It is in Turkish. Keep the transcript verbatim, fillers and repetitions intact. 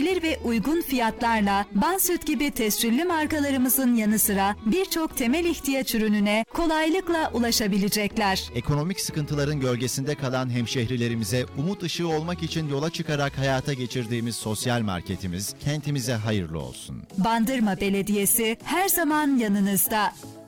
ve uygun fiyatlarla Bansüt gibi tescilli markalarımızın yanı sıra birçok temel ihtiyaç ürününe kolaylıkla ulaşabilecekler. Ekonomik sıkıntıların gölgesinde kalan hemşehrilerimize umut ışığı olmak için yola çıkarak hayata geçirdiğimiz sosyal marketimiz kentimize hayırlı olsun. Bandırma Belediyesi her zaman yanınızda.